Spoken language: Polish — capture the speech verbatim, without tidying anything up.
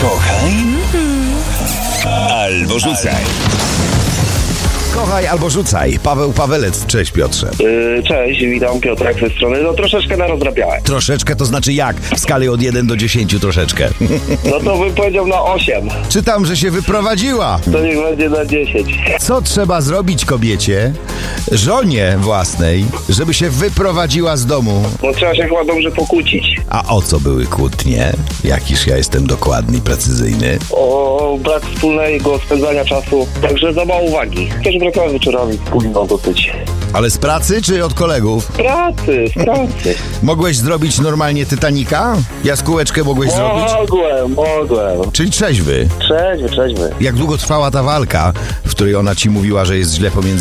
Kochaj albo rzucaj. Kochaj albo rzucaj. Paweł Pawelec. Cześć, Piotrze. Yy, cześć, witam, Piotrek ze strony. No troszeczkę narozrabiałem. Troszeczkę to znaczy jak? W skali od jeden do dziesięciu troszeczkę. No to bym powiedział na osiem. Czytam, że się wyprowadziła. To niech będzie na dziesięć. Co trzeba zrobić kobiecie, żonie własnej, żeby się wyprowadziła z domu? No trzeba się chyba dobrze pokłócić. A o co były kłótnie? Jakiż ja jestem dokładny i precyzyjny. O brak wspólnego spędzania czasu. Także za mało uwagi. Też wracałem wieczorami późno dosyć. Ale z pracy czy od kolegów? Pracy, z pracy. Mogłeś zrobić normalnie Titanica? Jaskółeczkę mogłeś zrobić? Mogłem, mogłem. Czyli trzeźwy. Trzeźwy, trzeźwy. Jak długo trwała ta walka, w której ona ci mówiła, że jest źle pomiędzy